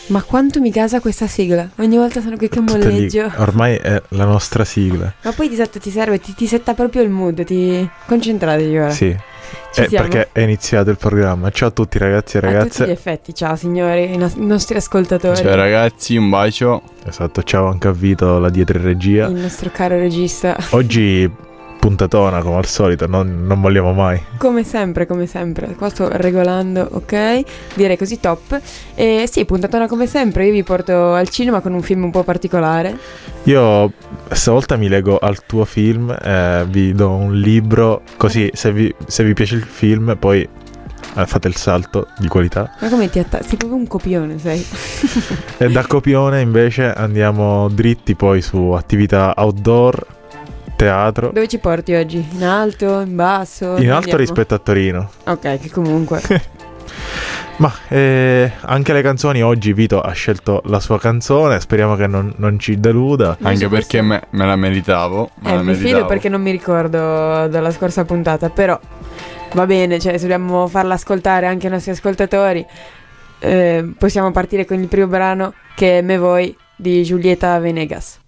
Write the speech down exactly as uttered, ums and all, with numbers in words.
Ma quanto mi gasa questa sigla? Ogni volta sono qui che Tutte lì. molleggio. Ormai è la nostra sigla. Ma poi di esatto ti serve, ti, ti setta proprio il mood, ti concentratevi ora. Sì. Ci Eh, siamo? perché è iniziato il programma. Ciao a tutti ragazzi e A tutti ragazze. gli effetti, ciao signori, i, nos- i nostri ascoltatori. Ciao ragazzi, un bacio. Esatto, ciao anche a Vito, la dietro in regia. Il nostro caro regista. Oggi puntatona come al solito, non, non molliamo mai. Come sempre, come sempre. Qua sto regolando, ok? Direi così top. E sì, puntatona come sempre. Io vi porto al cinema con un film un po' particolare. Io stavolta mi leggo al tuo film, eh, vi do un libro, così se vi, se vi piace il film poi eh, fate il salto di qualità. Ma come ti attacchi? Sei proprio un copione, sei. E da copione invece andiamo dritti poi su attività outdoor, teatro. Dove ci porti oggi? In alto, in basso? In Dove alto andiamo? rispetto a Torino. Ok, che comunque. Ma eh, anche le canzoni, oggi Vito ha scelto la sua canzone, speriamo che non, non ci deluda. Non Anche so perché me, me la meritavo. Me Eh, la mi fido meritavo. perché non mi ricordo dalla scorsa puntata, però va bene, cioè se dobbiamo farla ascoltare anche ai nostri ascoltatori, eh, possiamo partire con il primo brano che è Me Voi di Giulietta Venegas.